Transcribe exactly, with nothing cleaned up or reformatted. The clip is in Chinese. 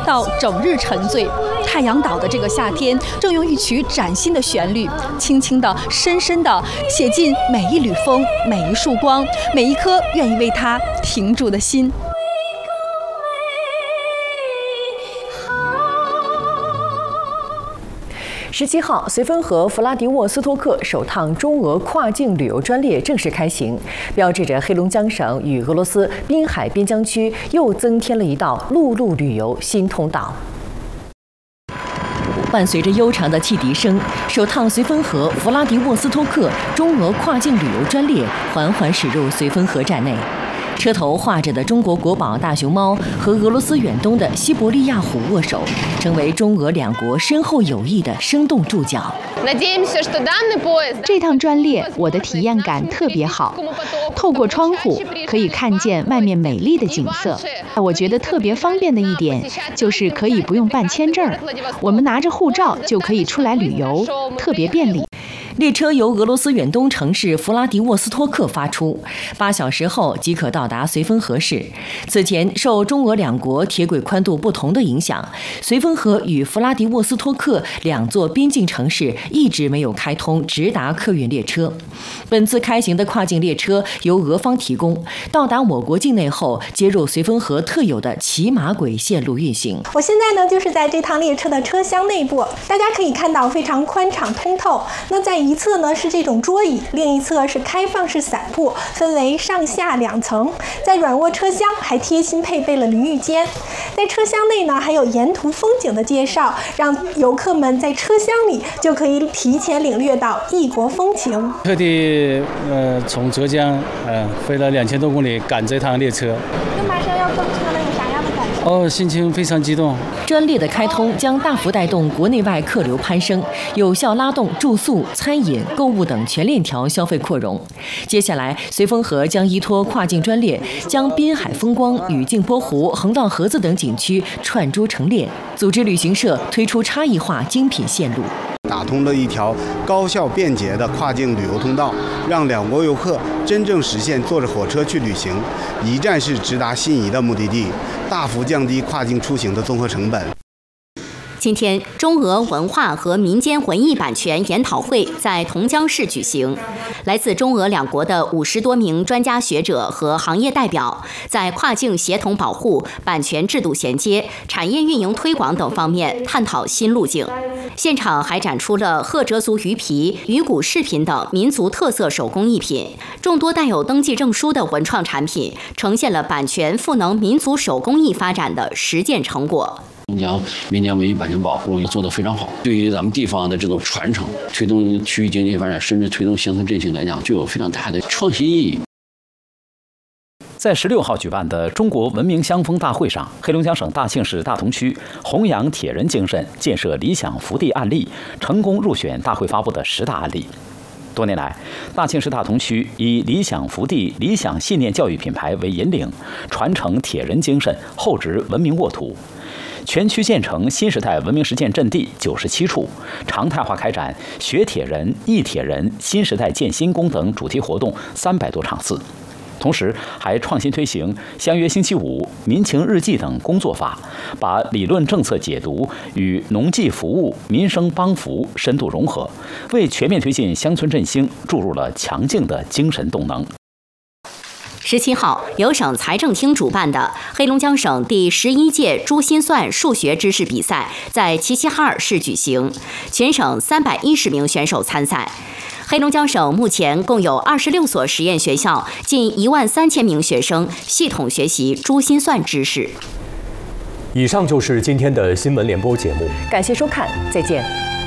到整日沉醉。太阳岛的这个夏天，正用一曲崭新的旋律，轻轻的、深深的写进每一缕风、每一束光、每一颗愿意为它停住的心。 十七号，绥芬河弗拉迪沃斯托克首趟中俄跨境旅游专列正式开行，标志着黑龙江省与俄罗斯滨海边疆区又增添了一道陆路旅游新通道。伴随着悠长的汽笛声，首趟绥芬河弗拉迪沃斯托克中俄跨境旅游专列缓缓驶入绥芬河站内。车头画着的中国国宝大熊猫和俄罗斯远东的西伯利亚虎握手，成为中俄两国深厚友谊的生动注脚。 这趟专列我的体验感特别好，透过窗户可以看见外面美丽的景色。我觉得特别方便的一点就是可以不用办签证，我们拿着护照就可以出来旅游，特别便利。 列车由俄罗斯远东城市弗拉迪沃斯托克发出，八小时后即可到达绥芬河市。此前，受中俄两国铁轨宽度不同的影响，绥芬河与弗拉迪沃斯托克两座边境城市一直没有开通直达客运列车。本次开行的跨境列车由俄方提供，到达我国境内后，接入绥芬河特有的骑马轨线路运行。 我现在呢，就是在这趟列车的车厢内部，大家可以看到非常宽敞通透。那在一侧呢是这种桌椅，另一侧是开放式伞布，分为上下两层。在软卧车厢还贴心配备了淋浴间。在车厢内呢，还有沿途风景的介绍，让游客们在车厢里就可以提前领略到异国风情。 特地呃从浙江呃飞了两千多公里赶这趟列车。 那马上要登车了，有啥样的感受？ 哦，心情非常激动。 专列的开通将大幅带动国内外客流攀升，有效拉动住宿、餐饮、购物等全链条消费扩容。接下来，绥芬河将依托跨境专列，将滨海风光与镜泊湖、横道河子等景区串珠成列，组织旅行社推出差异化精品线路， 打通了一条高效便捷的跨境旅游通道，让两国游客真正实现坐着火车去旅行，一站式直达心仪的目的地，大幅降低跨境出行的综合成本。 今天，中俄文化和民间文艺版权研讨会在同江市举行。来自中俄两国的五十多名专家学者和行业代表，在跨境协同保护、版权制度衔接、产业运营推广等方面探讨新路径。现场还展出了赫哲族鱼皮、鱼骨饰品等民族特色手工艺品，众多带有登记证书的文创产品，呈现了版权赋能民族手工艺发展的实践成果。 中江民间文艺版权保护做得非常好，对于咱们地方的这种传承、推动区域经济发展，甚至推动乡村振兴来讲，具有非常大的创新意义。 在十六号举办的中国文明乡风大会上，黑龙江省大庆市大同区弘扬铁人精神，建设理想福地案例成功入选大会发布的十大案例。多年来，大庆市大同区以理想福地、理想信念教育品牌为引领，传承铁人精神，厚植文明沃土。全区建成新时代文明实践阵地九十七处，常态化开展学铁人、忆铁人、新时代建新功等主题活动三百多场次。同时，还创新推行相约星期五、民情日记等工作法，把理论政策解读与农技服务、民生帮扶深度融合，为全面推进乡村振兴注入了强劲的精神动能。 十七号，由省财政厅主办的黑龙江省第十一届珠心算数学知识比赛在齐齐哈尔市举行，全省三百一十名选手参赛。黑龙江省目前共有二十六所实验学校，近一万三千名学生系统学习珠心算知识。 以上就是今天的新闻联播节目， 感谢收看，再见。